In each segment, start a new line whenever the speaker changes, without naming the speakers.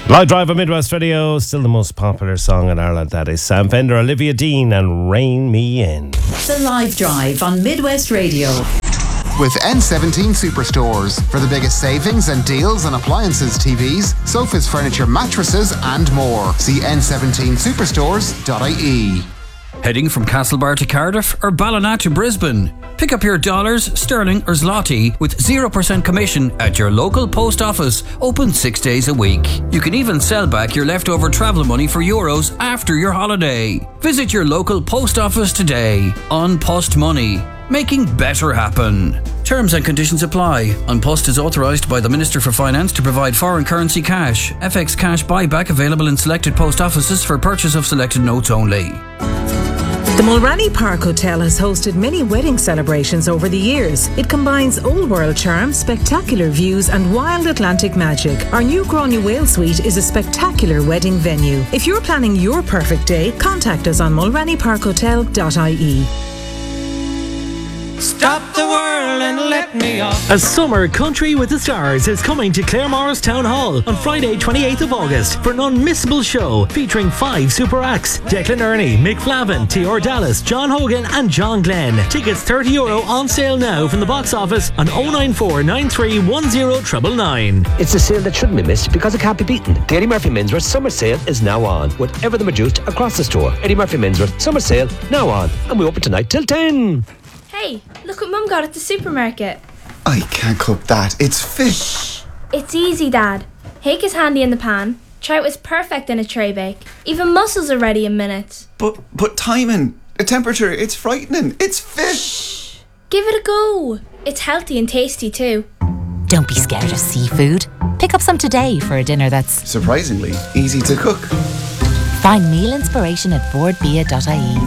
Live Drive on Midwest Radio, still the most popular song in Ireland. That is Sam Fender, Olivia Dean and Rain Me In.
The Live Drive on Midwest Radio.
With N17 Superstores for the biggest savings and deals on appliances, TVs, sofas, furniture, mattresses and more. See n17superstores.ie.
Heading from Castlebar to Cardiff or Ballina to Brisbane? Pick up your dollars, sterling or zloty with 0% commission at your local post office, open 6 days a week. You can even sell back your leftover travel money for euros after your holiday. Visit your local post office today. On Post Money, making better happen. Terms and conditions apply. An Post is authorised by the Minister for Finance to provide foreign currency cash. FX cash buyback available in selected post offices for purchase of selected notes only.
The Mulranny Park Hotel has hosted many wedding celebrations over the years. It combines old world charm, spectacular views and wild Atlantic magic. Our new Gráinne Whale Suite is a spectacular wedding venue. If you're planning your perfect day, contact us on mulrannyparkhotel.ie.
Stop the world and let me off.
A summer country with the stars is coming to Claremorris Town Hall on Friday 28th of August for an unmissable show featuring 5 super acts: Declan Ernie, Mick Flavin, T.R. Dallas, John Hogan and John Glenn. Tickets €30 on sale now from the box office on 094 93 10 999.
It's a sale that shouldn't be missed because it can't be beaten. The Eddie Murphy Menswear Summer Sale is now on, with everything reduced across the store. Eddie Murphy Menswear Summer Sale now on, and we open tonight till 10.
Hey, look what Mum got at the supermarket.
I can't cook that. It's fish.
It's easy, Dad. Hake is handy in the pan. Trout is perfect in a tray bake. Even mussels are ready in minutes.
But timing, a temperature, it's frightening. It's fish.
Give it a go. It's healthy and tasty too.
Don't be scared of seafood. Pick up some today for a dinner that's
surprisingly easy to cook.
Find meal inspiration at boardbia.ie.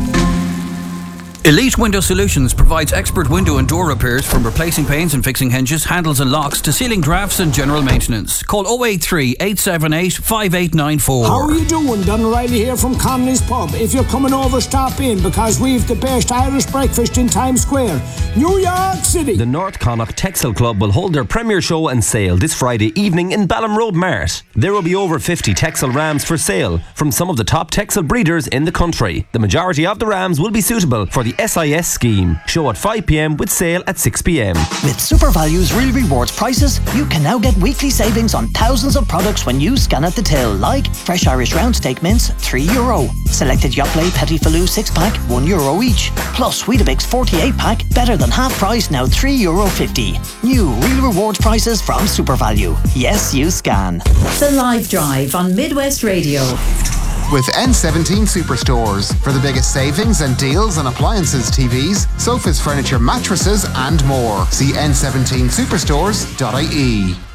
Elite Window Solutions provides expert window and door repairs, from replacing panes and fixing hinges, handles and locks to ceiling drafts and general maintenance. Call 083 878 5894.
How are you doing? Don O'Reilly here from Connolly's Pub. If you're coming over, stop in, because we've the best Irish breakfast in Times Square, New York City.
The North Connacht Texel Club will hold their premier show and sale this Friday evening in Balham Road Mart. There will be over 50 Texel rams for sale from some of the top Texel breeders in the country. The majority of the rams will be suitable for the SIS scheme. Show at 5 p.m. with sale at 6 p.m.
With Super Value's Real Rewards prices, you can now get weekly savings on thousands of products when you scan at the till, like fresh Irish round steak mince, €3. Selected Yoplait Petit Filou 6-pack, €1 each. Plus Weetabix 48-pack, better than half price, now €3.50. New Real Rewards prices from Super Value. Yes, you scan.
The Live Drive on Midwest Radio.
With N17 Superstores for the biggest savings and deals on appliances, TVs, sofas, furniture, mattresses and more. See n17superstores.ie.